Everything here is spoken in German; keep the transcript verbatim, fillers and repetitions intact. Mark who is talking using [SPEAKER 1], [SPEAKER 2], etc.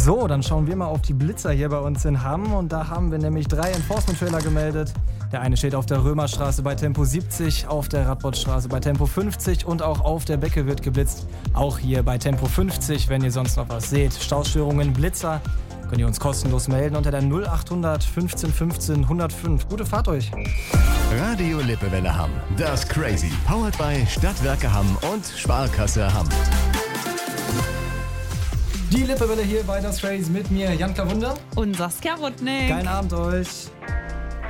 [SPEAKER 1] So, dann schauen wir mal auf die Blitzer hier bei uns in Hamm. Und da haben wir nämlich drei Enforcement-Fehler gemeldet. Der eine steht auf der Römerstraße bei Tempo siebzig, auf der Radbottstraße bei Tempo fünfzig und auch auf der Becke wird geblitzt. Auch hier bei Tempo fünfzig, wenn ihr sonst noch was seht. Staustörungen, Blitzer, könnt ihr uns kostenlos melden unter der null achthundert fünfzehn fünfzehn hundertfünf. Gute Fahrt euch.
[SPEAKER 2] Radio Lippewelle Hamm. Das Crazy. Powered by Stadtwerke Hamm und Sparkasse Hamm.
[SPEAKER 1] Die Lippewelle hier bei das Crazy mit mir, Jan Wunder
[SPEAKER 3] und Saskia Rudnick.
[SPEAKER 1] Geilen Abend euch.